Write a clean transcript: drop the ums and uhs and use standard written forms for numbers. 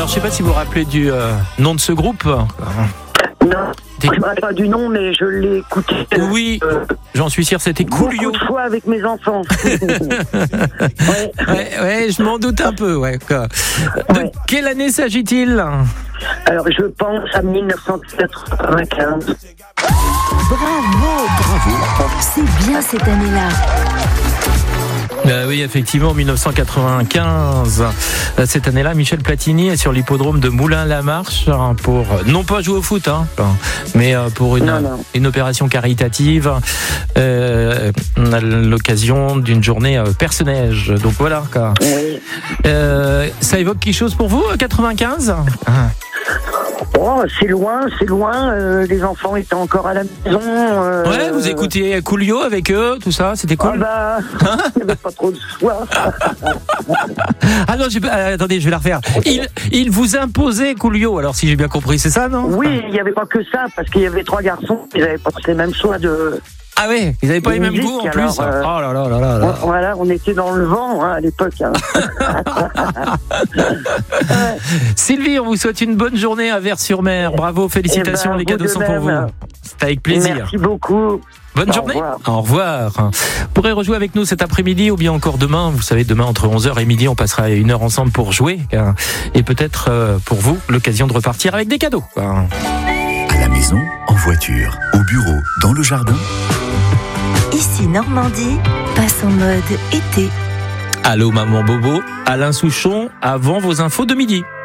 Alors, je sais pas si vous vous rappelez du nom de ce groupe. Non, je ne me rappelle pas du nom, mais je l'ai écouté. Oui, j'en suis sûr, c'était Coolio. Beaucoup de fois avec mes enfants. Ouais, je m'en doute un peu. Ouais. De quelle année s'agit-il ? Alors, je pense à 1995. Bravo. C'est bien cette année-là. Oui, effectivement, 1995. Cette année-là, Michel Platini est sur l'hippodrome de Moulins-la-Marche pour, non pas jouer au foot, mais pour une opération caritative à l'occasion d'une journée Perce-Neige. Donc voilà. Oui. Ça évoque quelque chose pour vous, 95 ? Oh, c'est loin. Les enfants étaient encore à la maison. Ouais, vous écoutiez Coolio avec eux, tout ça, c'était cool. Il n'y avait pas trop de choix. Ah non, attendez, je vais la refaire. Il vous imposait Coolio, alors si j'ai bien compris, c'est ça, non ? Oui, il n'y avait pas que ça, parce qu'il y avait 3 garçons, ils n'avaient pas les mêmes choix de... Ah ouais, ils n'avaient pas les mêmes goûts en plus. Oh là là là là. Voilà, on était dans le vent à l'époque. Sylvie, on vous souhaite une bonne journée à Vers-sur-Mer. Bravo, félicitations, les cadeaux sont pour vous. C'est avec plaisir. Merci beaucoup. Bonne journée. Au revoir. Vous pourrez rejouer avec nous cet après-midi ou bien encore demain. Vous savez, demain entre 11h et midi, on passera 1 heure ensemble pour jouer. Et peut-être pour vous, l'occasion de repartir avec des cadeaux. À la maison, en voiture, au bureau, dans le jardin. Ici Normandie, passe en mode été. Allô maman Bobo, Alain Souchon, avant vos infos de midi.